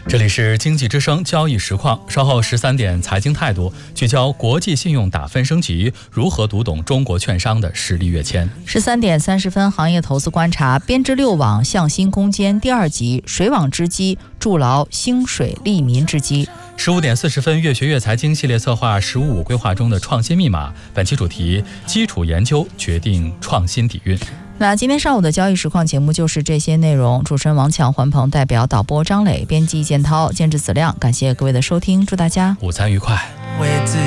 这里是经济之声交易实况，稍后13点财经态度，聚焦国际信用打分升级，如何读懂中国券商的实力跃迁。 13点30分，行业投资观察，编织六网向新攻坚第2集，水网之基筑牢兴水利民之基。 15点40分，越学越财经系列策划15规划中的创新密码，本期主题：基础研究决定创新底蕴。 那今天上午的交易实况节目就是这些内容。主持人王强、环鹏，代表导播张磊，编辑建涛，监制子亮。感谢各位的收听，祝大家午餐愉快。